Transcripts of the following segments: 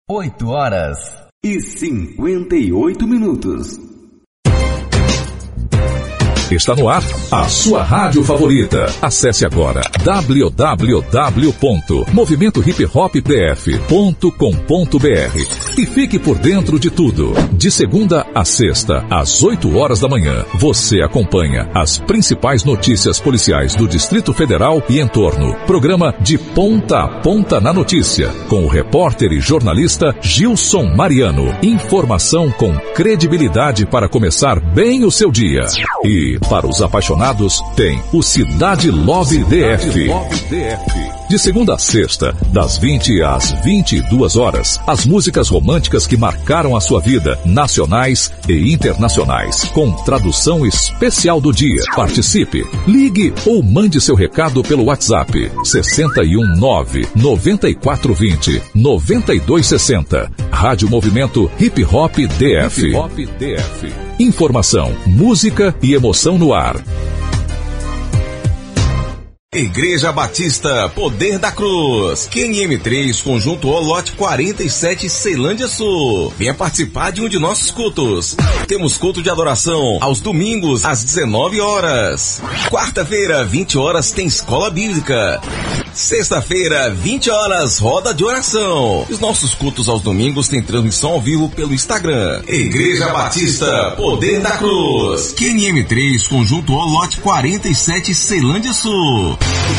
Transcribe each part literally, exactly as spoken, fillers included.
oito horas e cinquenta e oito minutos. Está no ar a sua rádio favorita. Acesse agora w w w ponto movimento hip hop p f ponto com ponto b r e fique por dentro de tudo. De segunda a sexta, às oito horas da manhã, você acompanha as principais notícias policiais do Distrito Federal e entorno. Programa De Ponta a Ponta na Notícia, com o repórter e jornalista Gilson Mariano. Informação com credibilidade para começar bem o seu dia. E para os apaixonados, tem o Cidade Love D F. De segunda a sexta, das vinte às vinte e duas horas, as músicas românticas que marcaram a sua vida, nacionais e internacionais, com tradução especial do dia. Participe, ligue ou mande seu recado pelo WhatsApp sessenta e um nove, noventa e quatro vinte, noventa e dois sessenta. Rádio Movimento Hip Hop D F. Hip Hop D F. Informação, música e emoção no ar. Igreja Batista Poder da Cruz, Q N M três, Conjunto O, lote quarenta e sete, Ceilândia Sul. Venha participar de um de nossos cultos. Temos culto de adoração aos domingos às dezenove horas. Quarta-feira, vinte horas, tem escola bíblica. Sexta-feira, vinte horas, roda de oração. Os nossos cultos aos domingos têm transmissão ao vivo pelo Instagram. Igreja Batista Poder da Cruz, Q N M três, Conjunto O, lote quarenta e sete, Ceilândia Sul.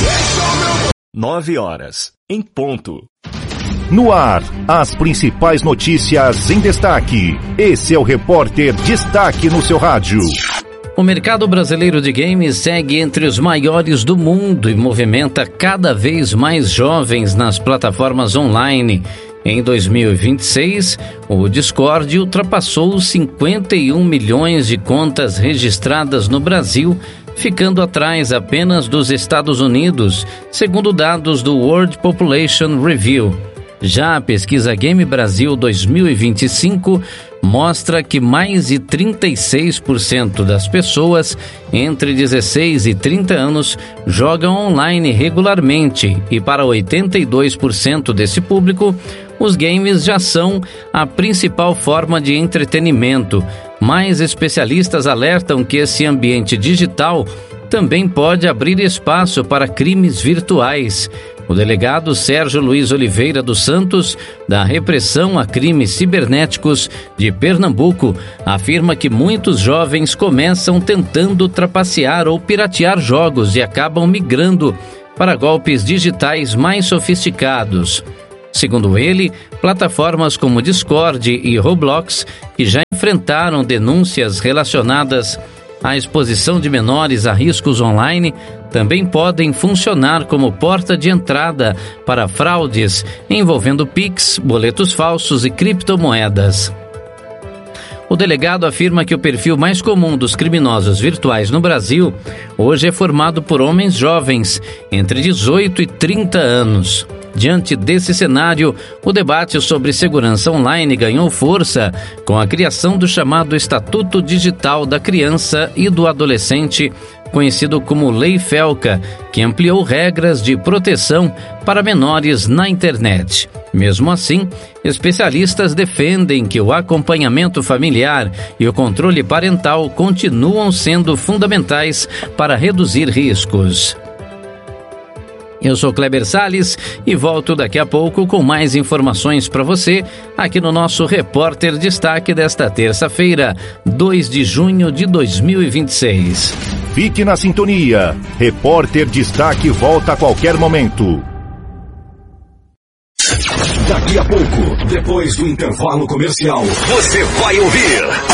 Nove horas, em ponto. No ar, as principais notícias em destaque. Esse é o Repórter Destaque no seu rádio. O mercado brasileiro de games segue entre os maiores do mundo e movimenta cada vez mais jovens nas plataformas online. Em dois mil e vinte e seis, o Discord ultrapassou os cinquenta e um milhões de contas registradas no Brasil, ficando atrás apenas dos Estados Unidos, segundo dados do World Population Review. Já a pesquisa Game Brasil dois mil e vinte e cinco mostra que mais de trinta e seis por cento das pessoas entre dezesseis e trinta anos jogam online regularmente e para oitenta e dois por cento desse público, os games já são a principal forma de entretenimento. Mas especialistas alertam que esse ambiente digital também pode abrir espaço para crimes virtuais. O delegado Sérgio Luiz Oliveira dos Santos, da Repressão a Crimes Cibernéticos de Pernambuco, afirma que muitos jovens começam tentando trapacear ou piratear jogos e acabam migrando para golpes digitais mais sofisticados. Segundo ele, plataformas como Discord e Roblox, que já enfrentaram denúncias relacionadas à exposição de menores a riscos online, também podem funcionar como porta de entrada para fraudes envolvendo Pix, boletos falsos e criptomoedas. O delegado afirma que o perfil mais comum dos criminosos virtuais no Brasil hoje é formado por homens jovens, entre dezoito e trinta anos. Diante desse cenário, o debate sobre segurança online ganhou força com a criação do chamado Estatuto Digital da Criança e do Adolescente, conhecido como Lei Felca, que ampliou regras de proteção para menores na internet. Mesmo assim, especialistas defendem que o acompanhamento familiar e o controle parental continuam sendo fundamentais para reduzir riscos. Eu sou Kleber Salles e volto daqui a pouco com mais informações para você aqui no nosso Repórter Destaque desta terça-feira, dois de junho de dois mil e vinte e seis. Fique na sintonia. Repórter Destaque volta a qualquer momento. Daqui a pouco, depois do intervalo comercial, você vai ouvir